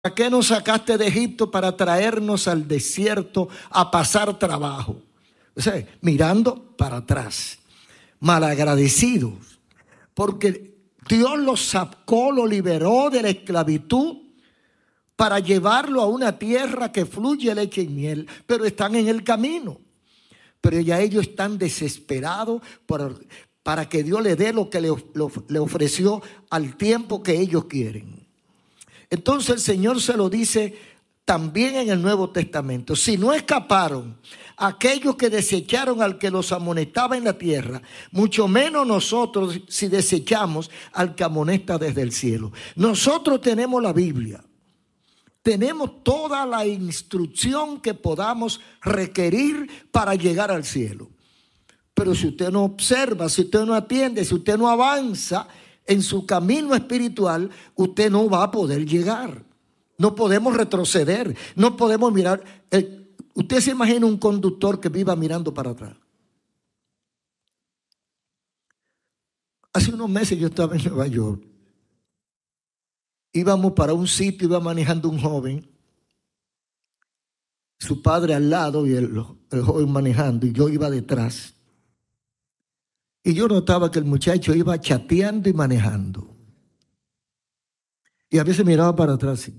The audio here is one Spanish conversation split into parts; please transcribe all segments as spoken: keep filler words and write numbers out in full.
¿Para qué nos sacaste de Egipto para traernos al desierto a pasar trabajo? O sea, mirando para atrás, malagradecidos, porque Dios los sacó, los liberó de la esclavitud para llevarlo a una tierra que fluye leche y miel, pero están en el camino. Pero ya ellos están desesperados por, para que Dios le dé lo que le, lo, le ofreció al tiempo que ellos quieren. Entonces el Señor se lo dice también en el Nuevo Testamento. Si no escaparon aquellos que desecharon al que los amonestaba en la tierra, mucho menos nosotros si desechamos al que amonesta desde el cielo. Nosotros tenemos la Biblia. Tenemos toda la instrucción que podamos requerir para llegar al cielo. Pero si usted no observa, si usted no atiende, si usted no avanza en su camino espiritual, usted no va a poder llegar. No podemos retroceder, no podemos mirar. El, usted se imagina un conductor que viva mirando para atrás. Hace unos meses yo estaba en Nueva York. Íbamos para un sitio, iba manejando un joven, su padre al lado y el, el joven manejando, y yo iba detrás. Y yo notaba que el muchacho iba chateando y manejando. Y a veces miraba para atrás. ¿Sí?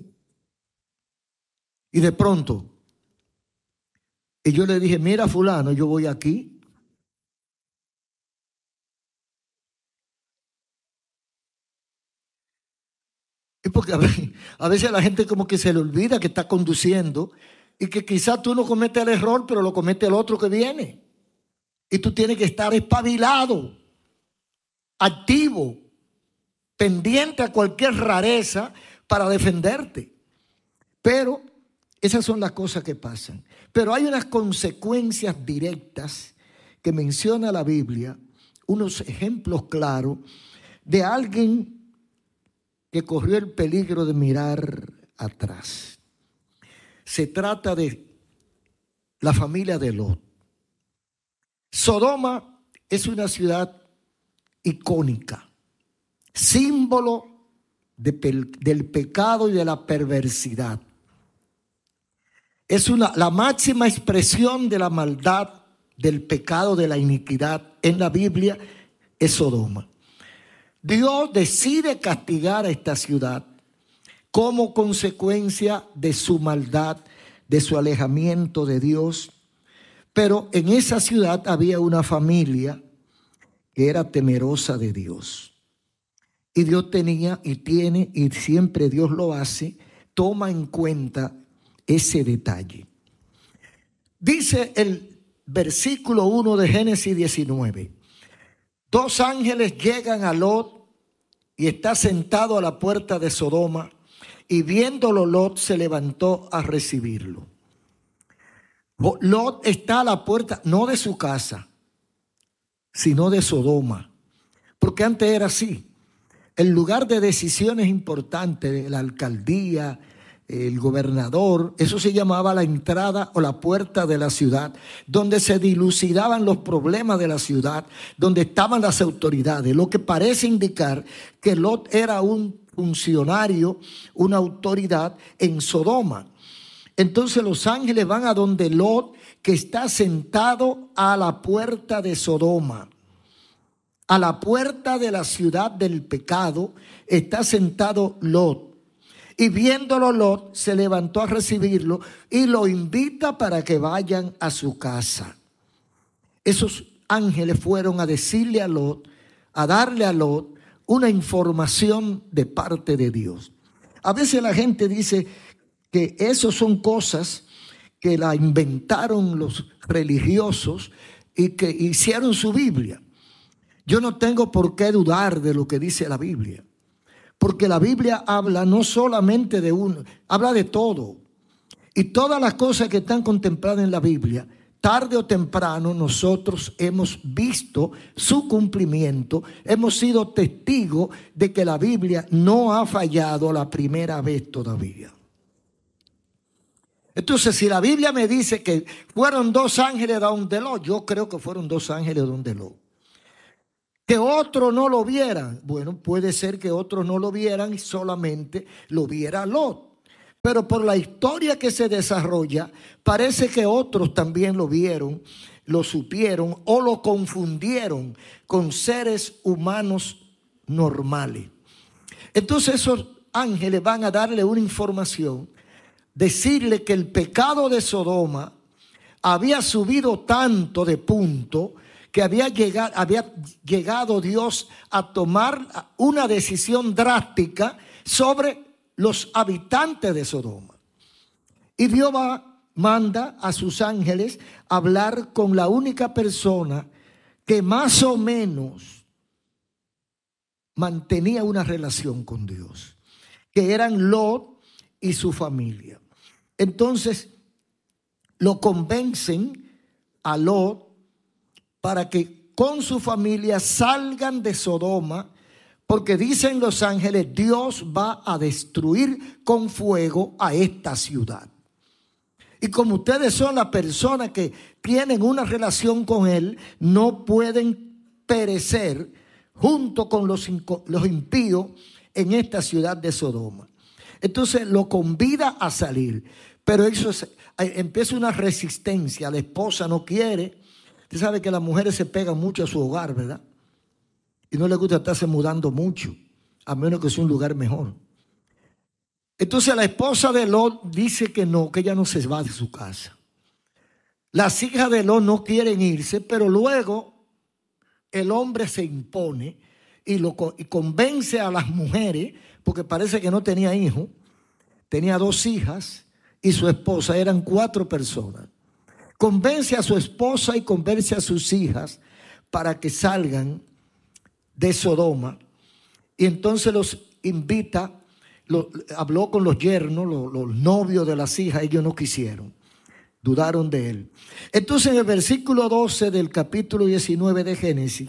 Y de pronto, y yo le dije, mira fulano, yo voy aquí. Y porque a veces, a veces a la gente como que se le olvida que está conduciendo y que quizás tú no cometes el error, pero lo comete el otro que viene. Y tú tienes que estar espabilado, activo, pendiente a cualquier rareza para defenderte. Pero esas son las cosas que pasan. Pero hay unas consecuencias directas que menciona la Biblia, unos ejemplos claros de alguien que corrió el peligro de mirar atrás. Se trata de la familia de Lot. Sodoma es una ciudad icónica, símbolo de pe- del pecado y de la perversidad. Es una, la máxima expresión de la maldad, del pecado, de la iniquidad en la Biblia es Sodoma. Dios decide castigar a esta ciudad como consecuencia de su maldad, de su alejamiento de Dios. Pero en esa ciudad había una familia que era temerosa de Dios. Y Dios tenía y tiene, y siempre Dios lo hace, toma en cuenta ese detalle. Dice el versículo uno de Génesis diecinueve. Dos ángeles llegan a Lot y está sentado a la puerta de Sodoma, y viéndolo Lot se levantó a recibirlo. Lot está a la puerta, no de su casa, sino de Sodoma, porque antes era así. El lugar de decisiones importantes, la alcaldía, el gobernador, eso se llamaba la entrada o la puerta de la ciudad, donde se dilucidaban los problemas de la ciudad, donde estaban las autoridades, lo que parece indicar que Lot era un funcionario, una autoridad en Sodoma. Entonces los ángeles van a donde Lot, que está sentado a la puerta de Sodoma. A la puerta de la ciudad del pecado está sentado Lot. Y viéndolo Lot, se levantó a recibirlo y lo invita para que vayan a su casa. Esos ángeles fueron a decirle a Lot, a darle a Lot una información de parte de Dios. A veces la gente dice que eso son cosas que la inventaron los religiosos y que hicieron su Biblia. Yo no tengo por qué dudar de lo que dice la Biblia. Porque la Biblia habla no solamente de uno, habla de todo. Y todas las cosas que están contempladas en la Biblia, tarde o temprano nosotros hemos visto su cumplimiento, hemos sido testigos de que la Biblia no ha fallado la primera vez todavía. Entonces, si la Biblia me dice que fueron dos ángeles donde Lot, yo creo que fueron dos ángeles donde Lot. Que otros no lo vieran, bueno, puede ser que otros no lo vieran y solamente lo viera Lot. Pero por la historia que se desarrolla, parece que otros también lo vieron, lo supieron o lo confundieron con seres humanos normales. Entonces esos ángeles van a darle una información, decirle que el pecado de Sodoma había subido tanto de punto que había llegado, había llegado Dios a tomar una decisión drástica sobre los habitantes de Sodoma. Y Dios va, manda a sus ángeles a hablar con la única persona que más o menos mantenía una relación con Dios, que eran Lot y su familia. Entonces lo convencen a Lot para que con su familia salgan de Sodoma, porque dicen los ángeles, Dios va a destruir con fuego a esta ciudad. Y como ustedes son las personas que tienen una relación con Él, no pueden perecer junto con los, los impíos en esta ciudad de Sodoma. Entonces lo convida a salir, pero eso es, empieza una resistencia. La esposa no quiere. Usted sabe que las mujeres se pegan mucho a su hogar, ¿verdad? Y no les gusta estarse mudando mucho, a menos que sea un lugar mejor. Entonces la esposa de Lot dice que no, que ella no se va de su casa. Las hijas de Lot no quieren irse, pero luego el hombre se impone y, lo, y convence a las mujeres, porque parece que no tenía hijos, tenía dos hijas y su esposa, eran cuatro personas. Convence a su esposa y convence a sus hijas para que salgan de Sodoma, y entonces los invita, lo, habló con los yernos, los, los novios de las hijas, ellos no quisieron, dudaron de él. Entonces en el versículo doce del capítulo diecinueve de Génesis,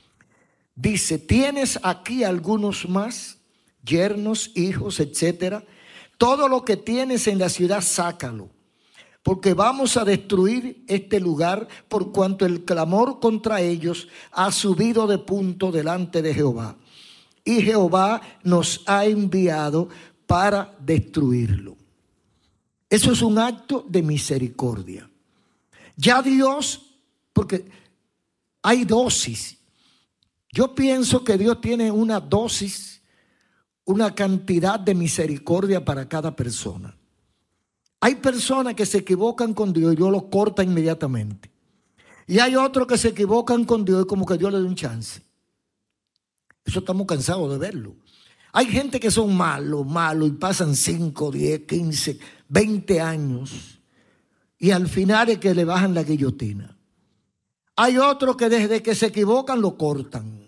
dice, ¿tienes aquí algunos más, yernos, hijos, etcétera? Todo lo que tienes en la ciudad, sácalo, porque vamos a destruir este lugar por cuanto el clamor contra ellos ha subido de punto delante de Jehová. Y Jehová nos ha enviado para destruirlo. Eso es un acto de misericordia. Ya Dios, porque hay dosis. Yo pienso que Dios tiene una dosis, una cantidad de misericordia para cada persona. Hay personas que se equivocan con Dios y Dios los corta inmediatamente. Y hay otros que se equivocan con Dios y como que Dios les da un chance. Eso estamos cansados de verlo. Hay gente que son malos, malos y pasan cinco, diez, quince, veinte años. Y al final es que le bajan la guillotina. Hay otros que desde que se equivocan lo cortan.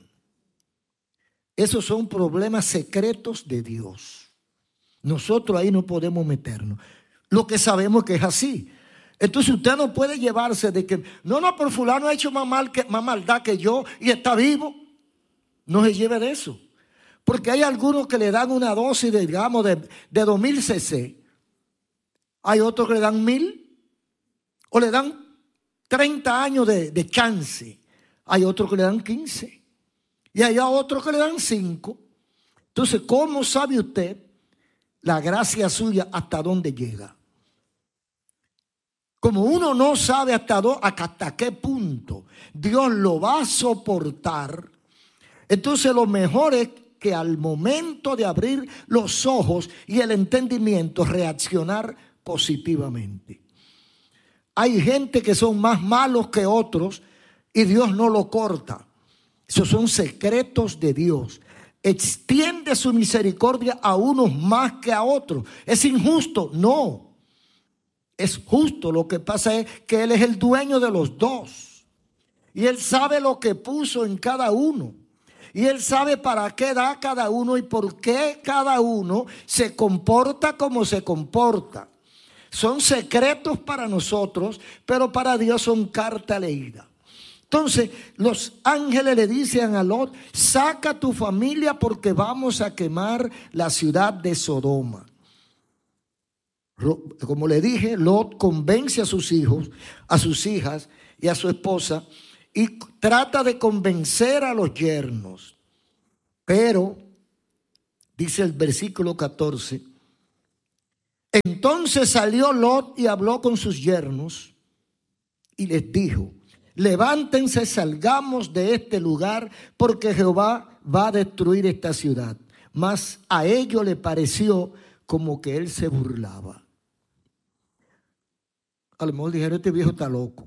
Esos son problemas secretos de Dios. Nosotros ahí no podemos meternos. Lo que sabemos que es así. Entonces usted no puede llevarse de que, no, no, por fulano ha hecho más, mal que, más maldad que yo y está vivo. No se lleve de eso. Porque hay algunos que le dan una dosis, de, digamos, de, de dos mil cc. Hay otros que le dan mil. O le dan treinta años de, de chance. Hay otros que le dan quince. Y hay otros que le dan cinco. Entonces, ¿cómo sabe usted la gracia suya hasta dónde llega? Como uno no sabe hasta, do, hasta qué punto Dios lo va a soportar, entonces lo mejor es que al momento de abrir los ojos y el entendimiento, reaccionar positivamente. Hay gente que son más malos que otros y Dios no lo corta. Esos son secretos de Dios. Extiende su misericordia a unos más que a otros. ¿Es injusto? No. Es justo. Lo que pasa es que Él es el dueño de los dos. Y Él sabe lo que puso en cada uno. Y Él sabe para qué da cada uno y por qué cada uno se comporta como se comporta. Son secretos para nosotros, pero para Dios son carta leída. Entonces los ángeles le dicen a Lot, saca tu familia porque vamos a quemar la ciudad de Sodoma. Como le dije, Lot convence a sus hijos, a sus hijas y a su esposa y trata de convencer a los yernos. Pero, dice el versículo catorce, Entonces salió Lot y habló con sus yernos y les dijo: levántense, salgamos de este lugar, porque Jehová va a destruir esta ciudad. Mas a ellos le pareció como que él se burlaba. A lo mejor dijeron: este viejo está loco,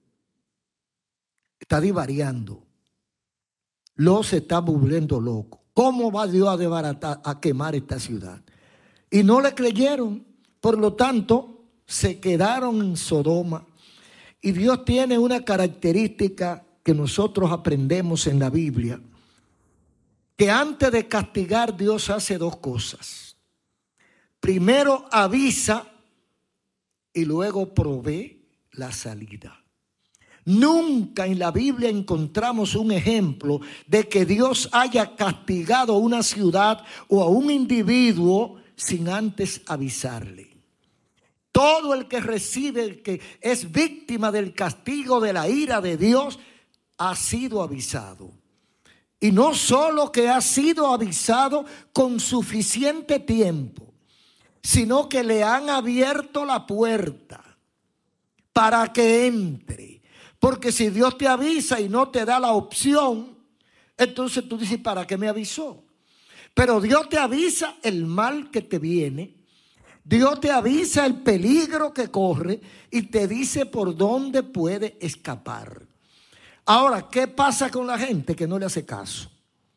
está divariando, Lot se está volviendo loco. ¿Cómo va Dios a desbaratar, a quemar esta ciudad? Y no le creyeron. Por lo tanto, se quedaron en Sodoma. Y Dios tiene una característica que nosotros aprendemos en la Biblia, que antes de castigar Dios hace dos cosas. Primero avisa y luego provee la salida. Nunca en la Biblia encontramos un ejemplo de que Dios haya castigado a una ciudad o a un individuo sin antes avisarle. Todo el que recibe, el que es víctima del castigo de la ira de Dios, ha sido avisado. Y no solo que ha sido avisado con suficiente tiempo, sino que le han abierto la puerta para que entre. Porque si Dios te avisa y no te da la opción, entonces tú dices: ¿para qué me avisó? Pero Dios te avisa el mal que te viene. Dios te avisa el peligro que corre y te dice por dónde puede escapar. Ahora, ¿qué pasa con la gente que no le hace caso?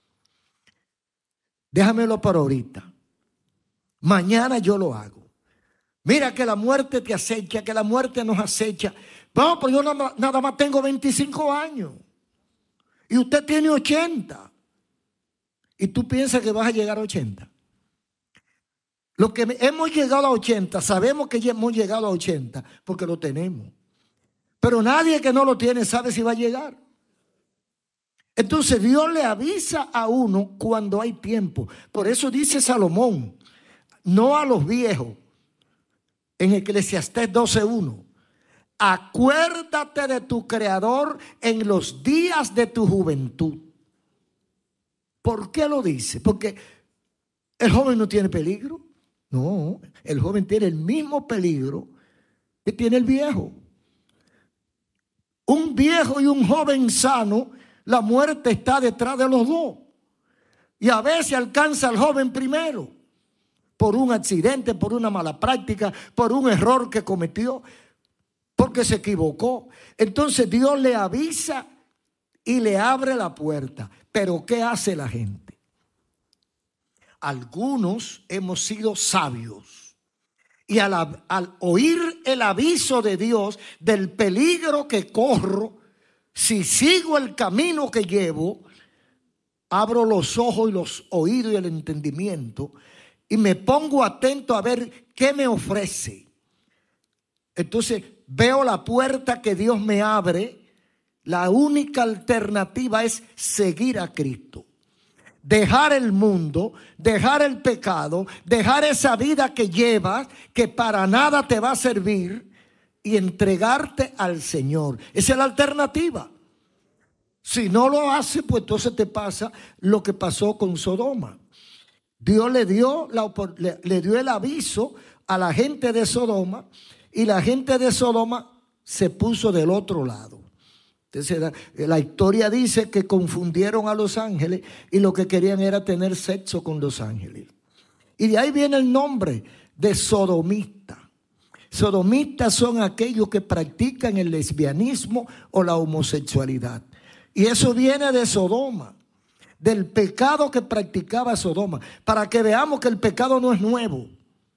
Déjamelo para ahorita. Mañana yo lo hago. Mira que la muerte te acecha, que la muerte nos acecha. Vamos, pues yo nada, nada más tengo veinticinco años. Y usted tiene ochenta. Y tú piensas que vas a llegar a ochenta. Los que hemos llegado a ochenta, sabemos que ya hemos llegado a ochenta porque lo tenemos. Pero nadie que no lo tiene sabe si va a llegar. Entonces Dios le avisa a uno cuando hay tiempo. Por eso dice Salomón, no a los viejos, en Eclesiastés doce uno. Acuérdate de tu Creador en los días de tu juventud. ¿Por qué lo dice? Porque el joven no tiene peligro. No, el joven tiene el mismo peligro que tiene el viejo. Un viejo y un joven sano, la muerte está detrás de los dos. Y a veces alcanza al joven primero, por un accidente, por una mala práctica, por un error que cometió, porque se equivocó. Entonces Dios le avisa y le abre la puerta. Pero ¿qué hace la gente? Algunos hemos sido sabios y al, al oír el aviso de Dios del peligro que corro, si sigo el camino que llevo, abro los ojos y los oídos y el entendimiento y me pongo atento a ver qué me ofrece. Entonces veo la puerta que Dios me abre. La única alternativa es seguir a Cristo. Dejar el mundo, dejar el pecado, dejar esa vida que llevas, que para nada te va a servir, y entregarte al Señor. Esa es la alternativa. Si no lo hace, pues entonces te pasa lo que pasó con Sodoma. Dios le dio, la, le, le dio el aviso a la gente de Sodoma, y la gente de Sodoma se puso del otro lado. Entonces, la, la historia dice que confundieron a los ángeles y lo que querían era tener sexo con los ángeles. Y de ahí viene el nombre de sodomita. Sodomitas son aquellos que practican el lesbianismo o la homosexualidad. Y eso viene de Sodoma, del pecado que practicaba Sodoma. Para que veamos que el pecado no es nuevo.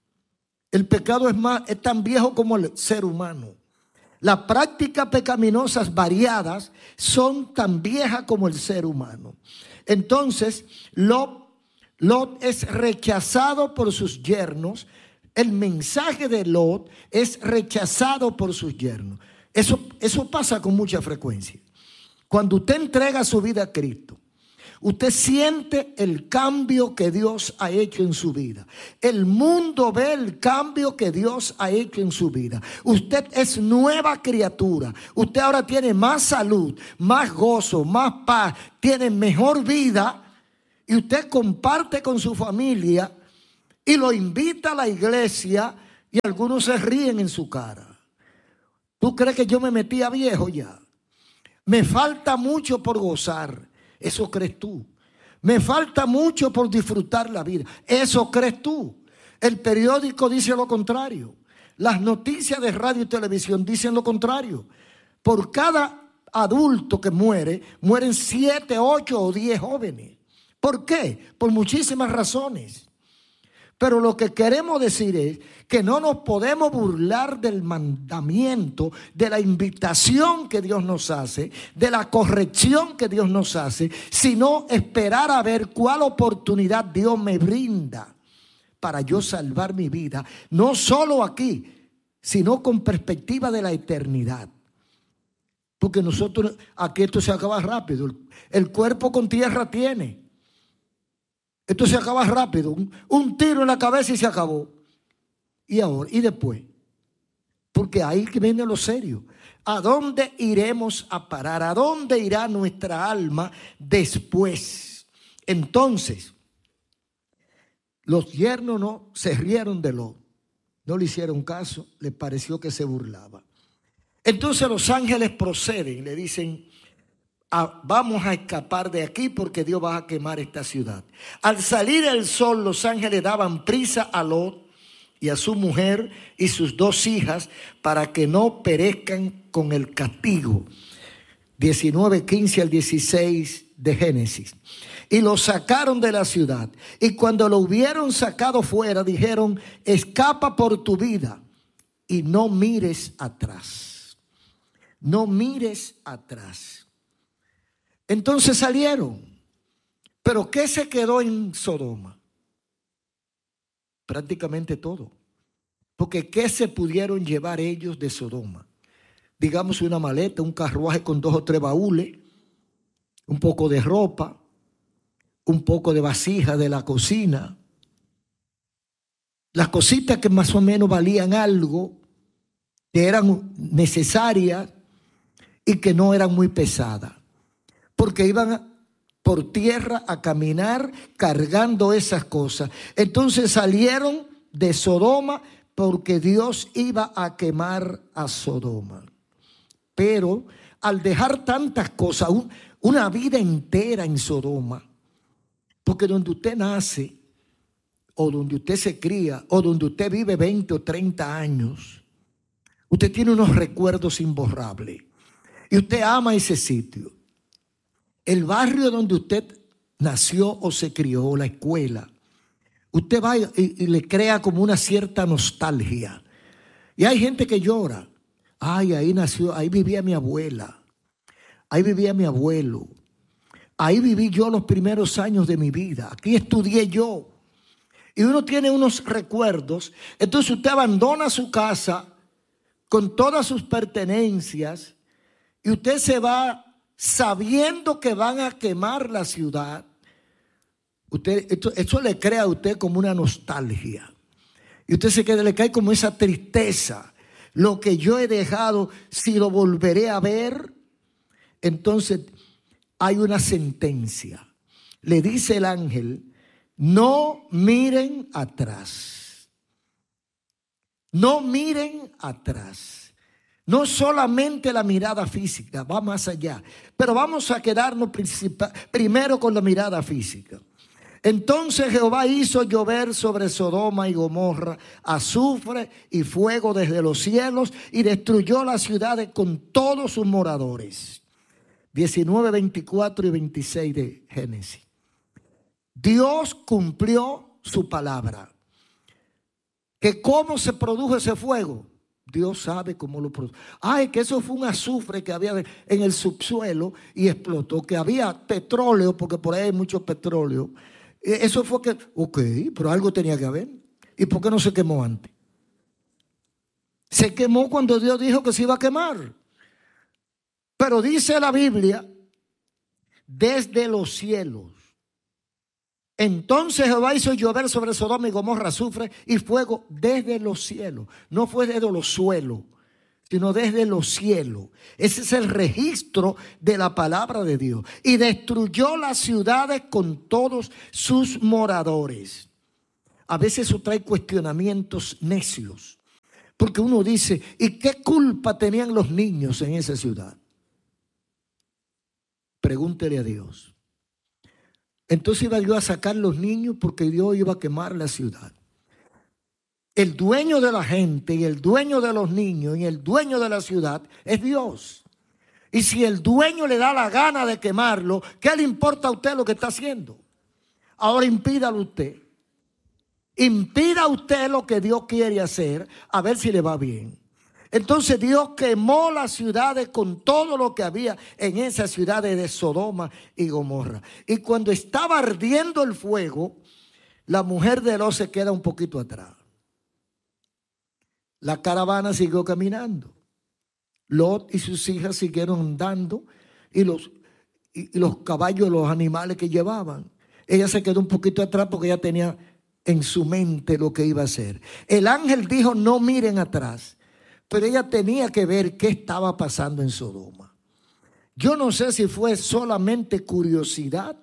El pecado es, más, es tan viejo como el ser humano. Las prácticas pecaminosas variadas son tan viejas como el ser humano. Entonces, Lot, Lot es rechazado por sus yernos. El mensaje de Lot es rechazado por sus yernos. Eso, eso pasa con mucha frecuencia. Cuando usted entrega su vida a Cristo, usted siente el cambio que Dios ha hecho en su vida. El mundo ve el cambio que Dios ha hecho en su vida. Usted es nueva criatura. Usted ahora tiene más salud, más gozo, más paz, tiene mejor vida. Y usted comparte con su familia y lo invita a la iglesia Y algunos se ríen en su cara. ¿Tú crees que yo me metí a viejo ya? Me falta mucho por gozar. Eso crees tú. Me falta mucho por disfrutar la vida. Eso crees tú. El periódico dice lo contrario. Las noticias de radio y televisión dicen lo contrario. Por cada adulto que muere, mueren siete, ocho o diez jóvenes. ¿Por qué? Por muchísimas razones. Pero lo que queremos decir es que no nos podemos burlar del mandamiento, de la invitación que Dios nos hace, de la corrección que Dios nos hace, sino esperar a ver cuál oportunidad Dios me brinda para yo salvar mi vida, no solo aquí, sino con perspectiva de la eternidad. Porque nosotros, aquí esto se acaba rápido, el cuerpo con tierra tiene. Esto se acaba rápido, un, un tiro en la cabeza y se acabó. ¿Y ahora? ¿Y después? Porque ahí que viene lo serio. ¿A dónde iremos a parar? ¿A dónde irá nuestra alma después? Entonces, los yernos no se rieron de Lot. No le hicieron caso, les pareció que se burlaba. Entonces los ángeles proceden y le dicen: Ah, vamos a escapar de aquí porque Dios va a quemar esta ciudad. Al salir el sol, los ángeles daban prisa a Lot y a su mujer y sus dos hijas para que no perezcan con el castigo. diecinueve, quince al dieciséis de Génesis. Y lo sacaron de la ciudad. Y cuando lo hubieron sacado fuera, dijeron: escapa por tu vida y no mires atrás. No mires atrás. Entonces salieron. ¿Pero qué se quedó en Sodoma? Prácticamente todo. Porque ¿qué se pudieron llevar ellos de Sodoma? Digamos una maleta, un carruaje con dos o tres baúles, un poco de ropa, un poco de vasija de la cocina. Las cositas que más o menos valían algo, que eran necesarias y que no eran muy pesadas. Porque iban por tierra a caminar cargando esas cosas. Entonces salieron de Sodoma porque Dios iba a quemar a Sodoma. Pero al dejar tantas cosas, un, una vida entera en Sodoma, porque donde usted nace, o donde usted se cría, o donde usted vive veinte o treinta años, usted tiene unos recuerdos imborrables. Y usted ama ese sitio. El barrio donde usted nació o se crió, la escuela, usted va y, y le crea como una cierta nostalgia. Y hay gente que llora. Ay, ahí nació, ahí vivía mi abuela, ahí vivía mi abuelo, ahí viví yo los primeros años de mi vida, aquí estudié yo. Y uno tiene unos recuerdos. Entonces usted abandona su casa con todas sus pertenencias y usted se va sabiendo que van a quemar la ciudad. Usted, esto, esto le crea a usted como una nostalgia. Y usted se queda, le cae como esa tristeza. Lo que yo he dejado, si lo volveré a ver. Entonces hay una sentencia. Le dice el ángel: no miren atrás. No miren atrás. No solamente la mirada física, va más allá. Pero vamos a quedarnos primero con la mirada física. Entonces Jehová hizo llover sobre Sodoma y Gomorra azufre y fuego desde los cielos y destruyó las ciudades con todos sus moradores. diecinueve, veinticuatro y veintiséis de Génesis. Dios cumplió su palabra. ¿Que cómo se produjo ese fuego? Dios sabe cómo lo produjo. Ay, que eso fue un azufre que había en el subsuelo y explotó. Que había petróleo, porque por ahí hay mucho petróleo. Eso fue que, ok, pero algo tenía que haber. ¿Y por qué no se quemó antes? Se quemó cuando Dios dijo que se iba a quemar. Pero dice la Biblia, desde los cielos. Entonces Jehová hizo llover sobre Sodoma y Gomorra azufre y fuego desde los cielos. No fue desde los suelos, sino desde los cielos. Ese es el registro de la palabra de Dios. Y destruyó las ciudades con todos sus moradores. A veces eso trae cuestionamientos necios. Porque uno dice, ¿y qué culpa tenían los niños en esa ciudad? Pregúntele a Dios. Entonces iba Dios a sacar los niños porque Dios iba a quemar la ciudad. El dueño de la gente y el dueño de los niños y el dueño de la ciudad es Dios. Y si el dueño le da la gana de quemarlo, ¿qué le importa a usted lo que está haciendo? Ahora impídalo usted. Impida usted lo que Dios quiere hacer, a ver si le va bien. Entonces Dios quemó las ciudades con todo lo que había en esas ciudades de Sodoma y Gomorra. Y cuando estaba ardiendo el fuego, la mujer de Lot se queda un poquito atrás. La caravana siguió caminando. Lot y sus hijas siguieron andando y los, y, y los caballos, los animales que llevaban. Ella se quedó un poquito atrás porque ella tenía en su mente lo que iba a hacer. El ángel dijo, no miren atrás. Pero ella tenía que ver qué estaba pasando en Sodoma. Yo no sé si fue solamente curiosidad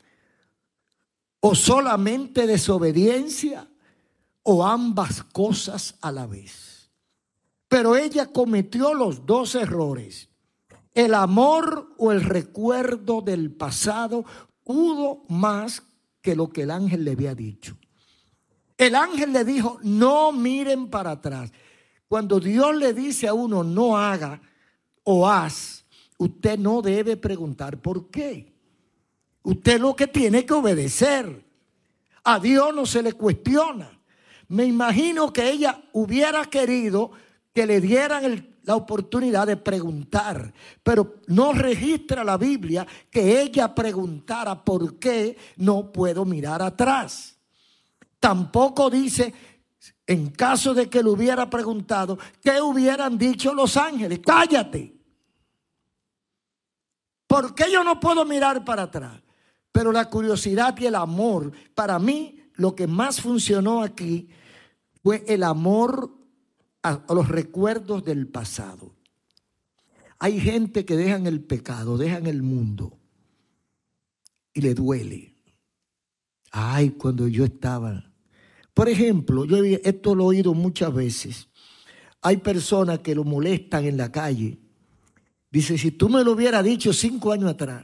o solamente desobediencia o ambas cosas a la vez. Pero ella cometió los dos errores. El amor o el recuerdo del pasado pudo más que lo que el ángel le había dicho. El ángel le dijo, no miren para atrás. Cuando Dios le dice a uno, no haga o haz, usted no debe preguntar por qué. Usted lo que tiene que obedecer. A Dios no se le cuestiona. Me imagino que ella hubiera querido que le dieran el, la oportunidad de preguntar, pero no registra la Biblia que ella preguntara por qué no puedo mirar atrás. Tampoco dice, en caso de que le hubiera preguntado, ¿qué hubieran dicho los ángeles? Cállate. ¿Por qué yo no puedo mirar para atrás? Pero la curiosidad y el amor, para mí lo que más funcionó aquí fue el amor a, a los recuerdos del pasado. Hay gente que dejan el pecado, dejan el mundo y le duele. Ay, cuando yo estaba... Por ejemplo, yo esto lo he oído muchas veces. Hay personas que lo molestan en la calle. Dice, si tú me lo hubieras dicho cinco años atrás.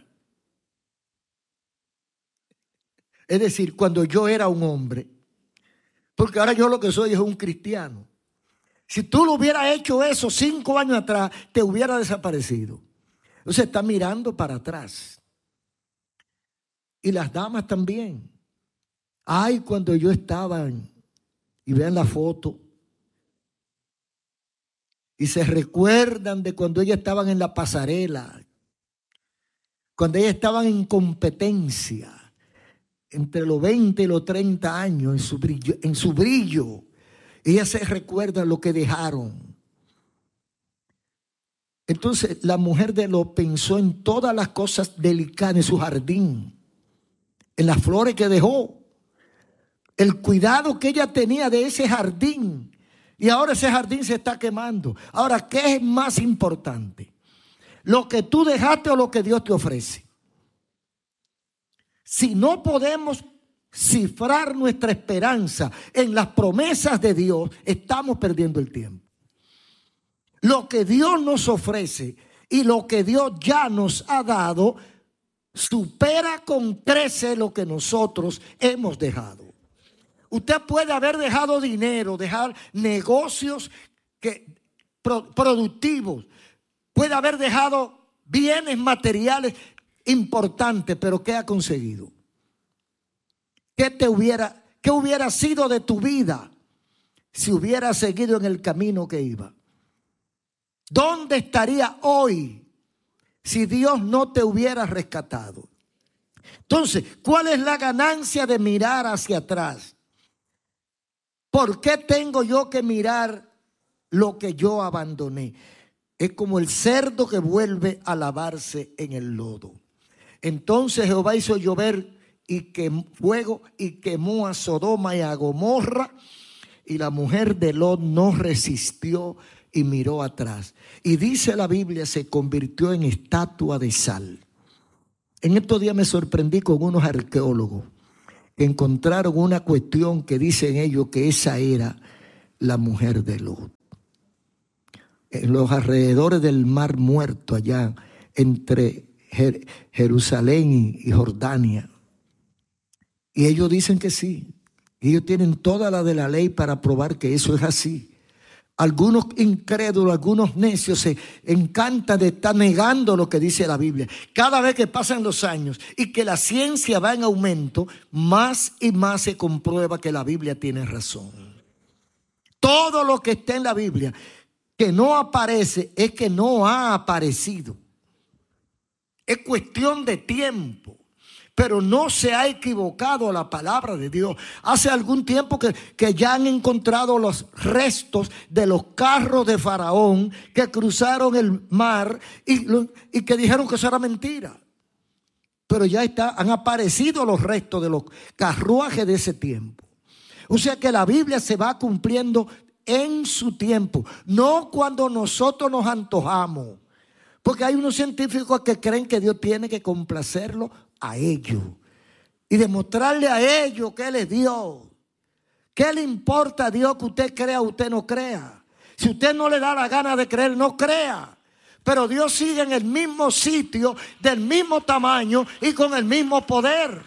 Es decir, cuando yo era un hombre. Porque ahora yo lo que soy es un cristiano. Si tú lo hubieras hecho eso cinco años atrás, te hubiera desaparecido. Entonces está mirando para atrás. Y las damas también. Ay, cuando yo estaba, y vean la foto, y se recuerdan de cuando ellas estaban en la pasarela, cuando ellas estaban en competencia, entre los veinte y los treinta años, en su brillo, en su brillo, ellas se recuerdan lo que dejaron. Entonces la mujer de Lot pensó en todas las cosas delicadas en su jardín, en las flores que dejó, el cuidado que ella tenía de ese jardín. Y ahora ese jardín se está quemando. Ahora, ¿qué es más importante? ¿Lo que tú dejaste o lo que Dios te ofrece? Si no podemos cifrar nuestra esperanza en las promesas de Dios, estamos perdiendo el tiempo. Lo que Dios nos ofrece y lo que Dios ya nos ha dado supera con creces lo que nosotros hemos dejado. Usted puede haber dejado dinero, dejar negocios que, pro, productivos, puede haber dejado bienes materiales importantes, pero ¿qué ha conseguido? ¿Qué te hubiera, qué hubiera sido de tu vida si hubiera seguido en el camino que iba? ¿Dónde estaría hoy si Dios no te hubiera rescatado? Entonces, ¿cuál es la ganancia de mirar hacia atrás? ¿Por qué tengo yo que mirar lo que yo abandoné? Es como el cerdo que vuelve a lavarse en el lodo. Entonces Jehová hizo llover y quemó fuego y quemó a Sodoma y a Gomorra, y la mujer de Lot no resistió y miró atrás. Y dice la Biblia, se convirtió en estatua de sal. En estos días me sorprendí con unos arqueólogos que encontraron una cuestión que dicen ellos que esa era la mujer de Lot. en los alrededores del Mar Muerto, allá entre Jer- Jerusalén y, y Jordania. Y ellos dicen que sí. Ellos tienen toda la de la ley para probar que eso es así. Algunos incrédulos, algunos necios se encantan de estar negando lo que dice la Biblia. Cada vez que pasan los años y que la ciencia va en aumento, más y más se comprueba que la Biblia tiene razón. Todo lo que está en la Biblia que no aparece es que no ha aparecido. Es cuestión de tiempo. Pero no se ha equivocado la palabra de Dios. Hace algún tiempo que, que ya han encontrado los restos de los carros de Faraón que cruzaron el mar y, y que dijeron que eso era mentira. Pero ya está, han aparecido los restos de los carruajes de ese tiempo. O sea que la Biblia se va cumpliendo en su tiempo, no cuando nosotros nos antojamos. Porque hay unos científicos que creen que Dios tiene que complacerlo a ellos y demostrarle a ellos que Él es Dios. ¿Qué le importa a Dios que usted crea o usted no crea? Si usted no le da la gana de creer, no crea. Pero Dios sigue en el mismo sitio, del mismo tamaño y con el mismo poder.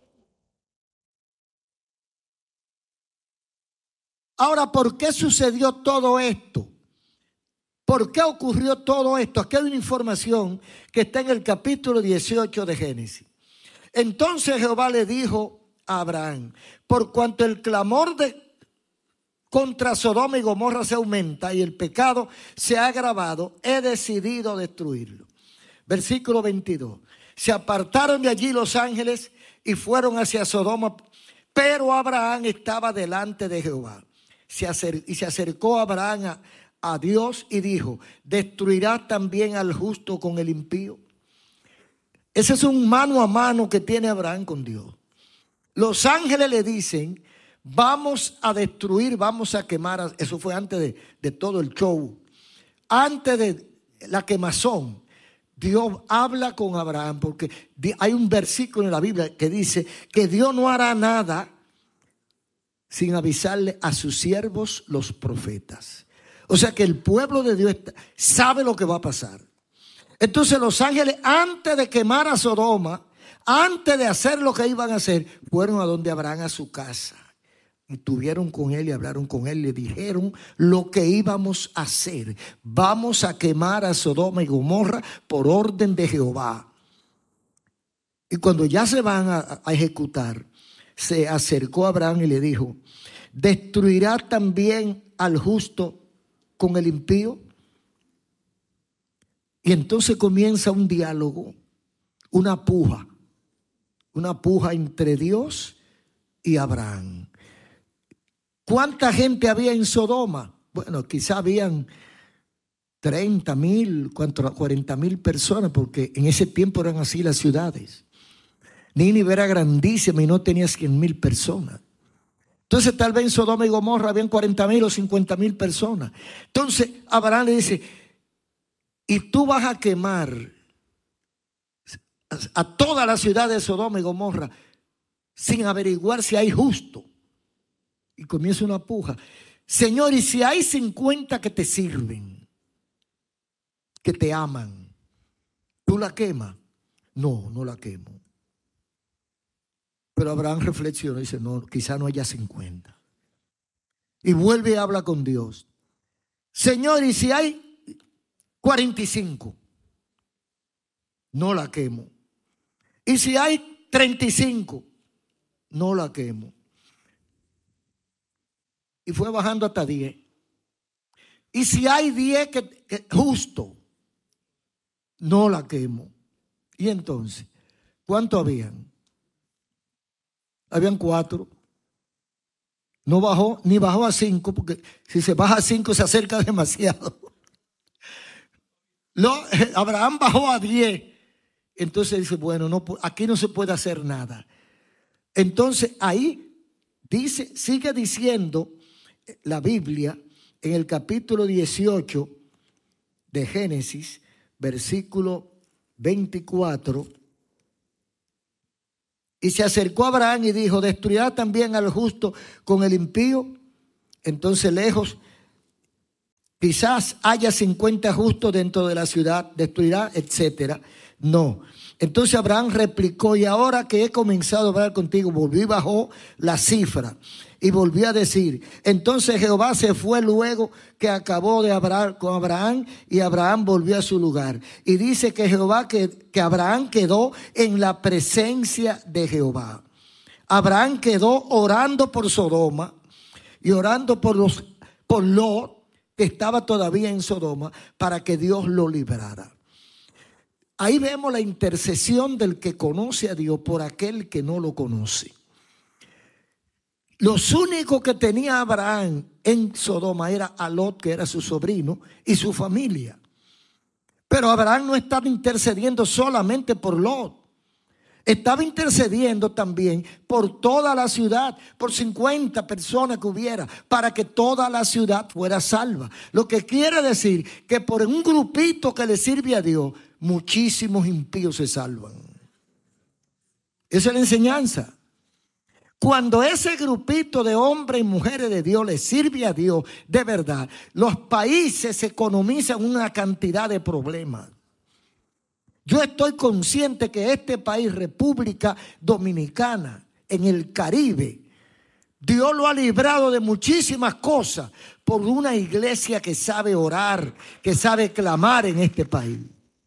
Ahora, ¿por qué sucedió todo esto? ¿Por qué ocurrió todo esto? Aquí hay una información que está en el capítulo dieciocho de Génesis. Entonces Jehová le dijo a Abraham: por cuanto el clamor de, contra Sodoma y Gomorra se aumenta y el pecado se ha agravado, he decidido destruirlo. Versículo veintidós. Se apartaron de allí los ángeles y fueron hacia Sodoma, pero Abraham estaba delante de Jehová. Se acer, y se acercó Abraham a a Dios y dijo: ¿destruirás también al justo con el impío? Ese es un mano a mano que tiene Abraham con Dios. Los ángeles le dicen: vamos a destruir, vamos a quemar. A, eso fue antes de, de todo el show. Antes de la quemazón, Dios habla con Abraham, porque hay un versículo en la Biblia que dice que Dios no hará nada sin avisarle a sus siervos los profetas. O sea que el pueblo de Dios sabe lo que va a pasar. Entonces los ángeles, antes de quemar a Sodoma, antes de hacer lo que iban a hacer, fueron a donde Abraham, a su casa. Y estuvieron con él y hablaron con él. Le dijeron lo que íbamos a hacer. Vamos a quemar a Sodoma y Gomorra por orden de Jehová. Y cuando ya se van a, a ejecutar, se acercó a Abraham y le dijo: ¿destruirá también al justo con el impío? Y entonces comienza un diálogo, una puja, una puja entre Dios y Abraham. ¿Cuánta gente había en Sodoma? Bueno, quizá habían treinta mil, cuarenta mil personas, porque en ese tiempo eran así las ciudades. Nínive era grandísima y no tenía cien mil personas. Entonces tal vez en Sodoma y Gomorra habían cuarenta mil o cincuenta mil personas. Entonces Abraham le dice: y tú vas a quemar a toda la ciudad de Sodoma y Gomorra sin averiguar si hay justo. Y comienza una puja. Señor, y si hay cincuenta que te sirven, que te aman, ¿tú la quemas? No, no la quemo. Pero Abraham reflexiona y dice: no, quizá no haya cincuenta. Y vuelve y habla con Dios: Señor, y si hay cuarenta y cinco, no la quemo. Y si hay treinta y cinco, no la quemo. Y fue bajando hasta diez. Y si hay diez que, que justo, no la quemo. Y entonces, ¿cuánto habían? Habían cuatro. No bajó, ni bajó a cinco, porque si se baja a cinco se acerca demasiado. No, Abraham bajó a diez. Entonces dice: bueno, no, aquí no se puede hacer nada. Entonces ahí dice, sigue diciendo la Biblia en el capítulo dieciocho de Génesis, versículo veinticuatro. Y se acercó a Abraham y dijo: ¿destruirá también al justo con el impío? Entonces lejos quizás haya cincuenta justos dentro de la ciudad, destruirá, etcétera. No. Entonces Abraham replicó, y ahora que he comenzado a hablar contigo, volví y bajó la cifra. Y volvió a decir, entonces Jehová se fue luego que acabó de hablar con Abraham, y Abraham volvió a su lugar. Y dice que Jehová, que, que Abraham quedó en la presencia de Jehová. Abraham quedó orando por Sodoma y orando por los, por Lot, que estaba todavía en Sodoma, para que Dios lo librara. Ahí vemos la intercesión del que conoce a Dios por aquel que no lo conoce. Los únicos que tenía Abraham en Sodoma era a Lot, que era su sobrino, y su familia. Pero Abraham no estaba intercediendo solamente por Lot. Estaba intercediendo también por toda la ciudad, por cincuenta personas que hubiera, para que toda la ciudad fuera salva. Lo que quiere decir que por un grupito que le sirve a Dios, muchísimos impíos se salvan. Esa es la enseñanza. Cuando ese grupito de hombres y mujeres de Dios le sirve a Dios de verdad, los países se economizan una cantidad de problemas. Yo estoy consciente que este país, República Dominicana, en el Caribe, Dios lo ha librado de muchísimas cosas por una iglesia que sabe orar, que sabe clamar en este país.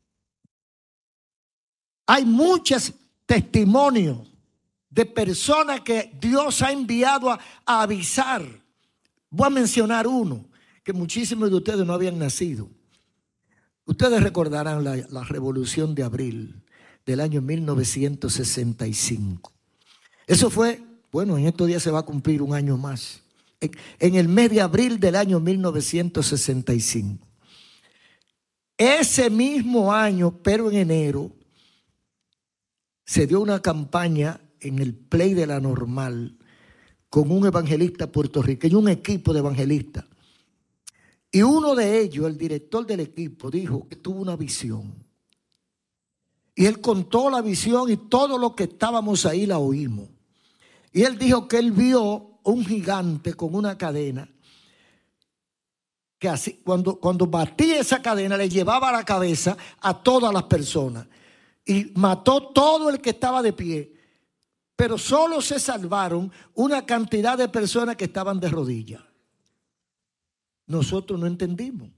Hay muchos testimonios de personas que Dios ha enviado a, a avisar. Voy a mencionar uno que muchísimos de ustedes no habían nacido. Ustedes recordarán la, la Revolución de Abril del año mil novecientos sesenta y cinco. Eso fue, bueno, en estos días se va a cumplir un año más. En, en el mes de abril del año mil novecientos sesenta y cinco. Ese mismo año, pero en enero, se dio una campaña en el Play de la Normal con un evangelista puertorriqueño, un equipo de evangelistas. Y uno de ellos, el director del equipo, dijo que tuvo una visión. Y él contó la visión y todo lo que estábamos ahí la oímos. Y él dijo que él vio un gigante con una cadena que así, cuando, cuando batía esa cadena le llevaba la cabeza a todas las personas. Y mató todo el que estaba de pie. Pero solo se salvaron una cantidad de personas que estaban de rodillas. Nosotros no entendimos.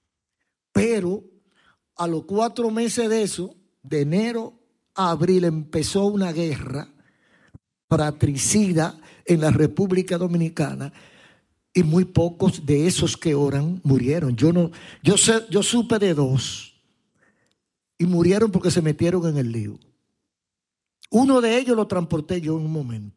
Pero a los cuatro meses de eso, de enero a abril, empezó una guerra fratricida en la República Dominicana. Y muy pocos de esos que oran murieron. Yo, no, yo, sé, yo supe de dos. Y murieron porque se metieron en el lío. Uno de ellos lo transporté yo en un momento.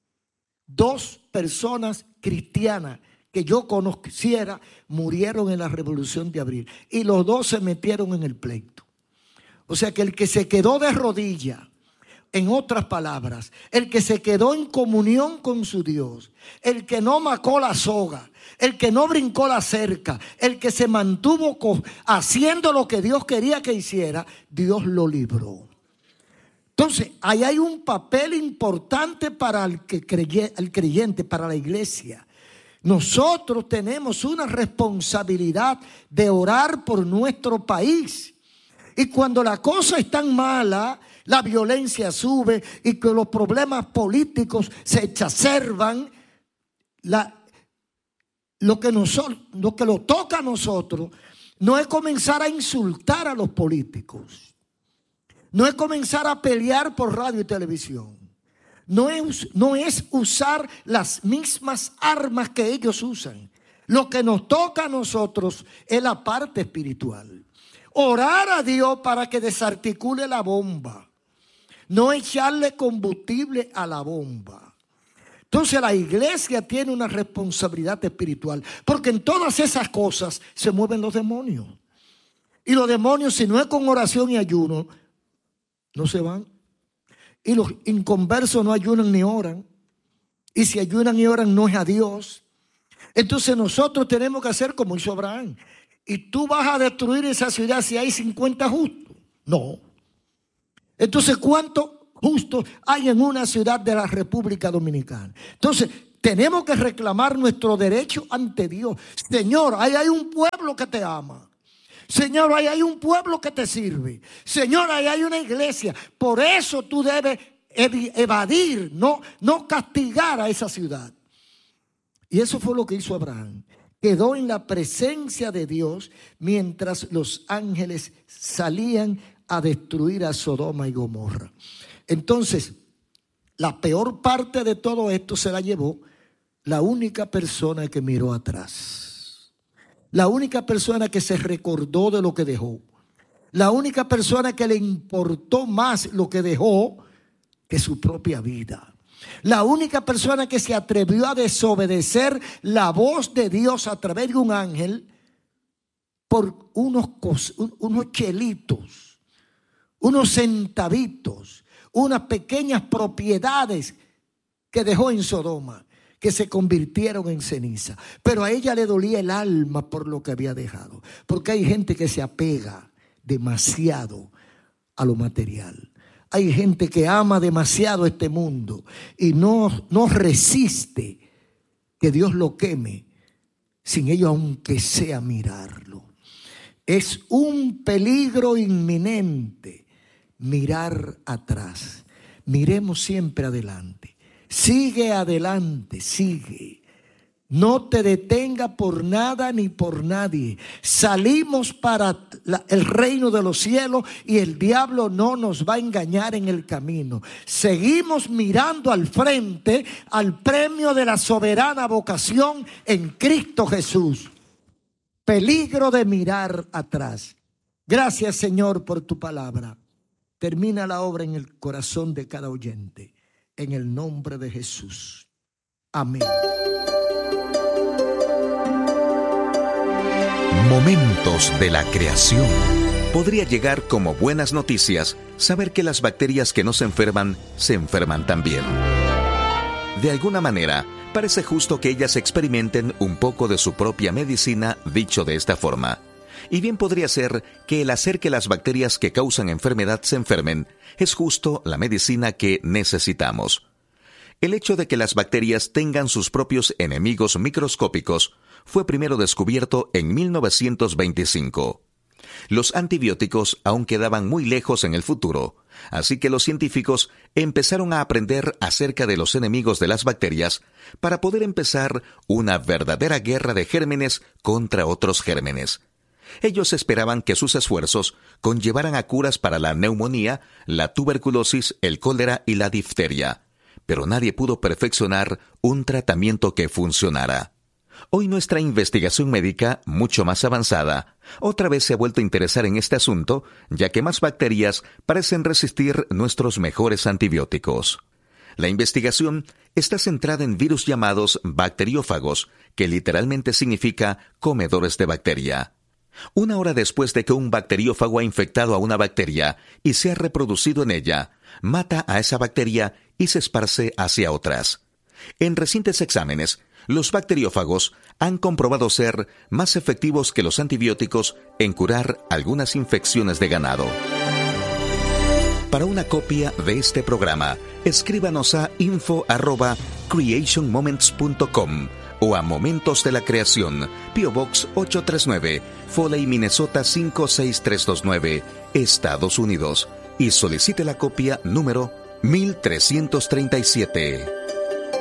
Dos personas cristianas que yo conociera murieron en la Revolución de Abril. Y los dos se metieron en el pleito. O sea que el que se quedó de rodillas, en otras palabras, el que se quedó en comunión con su Dios, el que no macó la soga, el que no brincó la cerca, el que se mantuvo haciendo lo que Dios quería que hiciera, Dios lo libró. Entonces, ahí hay un papel importante para el, que creye, el creyente, para la iglesia. Nosotros tenemos una responsabilidad de orar por nuestro país. Y cuando la cosa es tan mala, la violencia sube y que los problemas políticos se exacerban, la, lo, que nosotros, lo que lo toca a nosotros no es comenzar a insultar a los políticos. No es comenzar a pelear por radio y televisión. No es, no es usar las mismas armas que ellos usan. Lo que nos toca a nosotros es la parte espiritual. Orar a Dios para que desarticule la bomba. No echarle combustible a la bomba. Entonces la iglesia tiene una responsabilidad espiritual. Porque en todas esas cosas se mueven los demonios. Y los demonios, si no es con oración y ayuno, no se van. Y los inconversos no ayunan ni oran. Y si ayunan y oran no es a Dios. Entonces nosotros tenemos que hacer como hizo Abraham. ¿Y tú vas a destruir esa ciudad si hay cincuenta justos? No. Entonces, ¿cuántos justos hay en una ciudad de la República Dominicana? Entonces, Tenemos que reclamar nuestro derecho ante Dios. Señor, ahí hay un pueblo que te ama. Señor, ahí hay un pueblo que te sirve. Señor, ahí hay una iglesia. Por eso tú debes evadir, no, no castigar a esa ciudad. Y eso fue lo que hizo Abraham. Quedó en la presencia de Dios mientras los ángeles salían a destruir a Sodoma y Gomorra. Entonces, la peor parte de todo esto se la llevó la única persona que miró atrás. La única persona que se recordó de lo que dejó. La única persona que le importó más lo que dejó que su propia vida. La única persona que se atrevió a desobedecer la voz de Dios a través de un ángel por unos, unos chelitos, unos centavitos, unas pequeñas propiedades que dejó en Sodoma, que se convirtieron en ceniza. Pero a ella le dolía el alma por lo que había dejado. Porque hay gente que se apega demasiado a lo material. Hay gente que ama demasiado este mundo y no, no resiste que Dios lo queme sin ello, aunque sea mirarlo. Es un peligro inminente mirar atrás. Miremos siempre adelante. Sigue adelante, sigue. No te detenga por nada ni por nadie. Salimos para la, el reino de los cielos y el diablo no nos va a engañar en el camino. Seguimos mirando al frente al premio de la soberana vocación en Cristo Jesús. Peligro de mirar atrás. Gracias, Señor, por tu palabra. Termina la obra en el corazón de cada oyente. En el nombre de Jesús. Amén. Momentos de la creación. Podría llegar como buenas noticias saber que las bacterias que nos enferman se enferman también. De alguna manera, parece justo que ellas experimenten un poco de su propia medicina, dicho de esta forma. Y bien podría ser que el hacer que las bacterias que causan enfermedad se enfermen es justo la medicina que necesitamos. El hecho de que las bacterias tengan sus propios enemigos microscópicos fue primero descubierto en mil novecientos veinticinco. Los antibióticos aún quedaban muy lejos en el futuro, así que los científicos empezaron a aprender acerca de los enemigos de las bacterias para poder empezar una verdadera guerra de gérmenes contra otros gérmenes. Ellos esperaban que sus esfuerzos conllevaran a curas para la neumonía, la tuberculosis, el cólera y la difteria, pero nadie pudo perfeccionar un tratamiento que funcionara. Hoy nuestra investigación médica, mucho más avanzada, otra vez se ha vuelto a interesar en este asunto, ya que más bacterias parecen resistir nuestros mejores antibióticos. La investigación está centrada en virus llamados bacteriófagos, que literalmente significa comedores de bacteria. Una hora después de que un bacteriófago ha infectado a una bacteria y se ha reproducido en ella, mata a esa bacteria y se esparce hacia otras. En recientes exámenes, los bacteriófagos han comprobado ser más efectivos que los antibióticos en curar algunas infecciones de ganado. Para una copia de este programa, escríbanos a info arroba creation moments punto com o a Momentos de la Creación, P O Box ocho tres nueve, Foley, Minnesota cinco seis tres dos nueve, Estados Unidos, y solicite la copia número mil trescientos treinta y siete.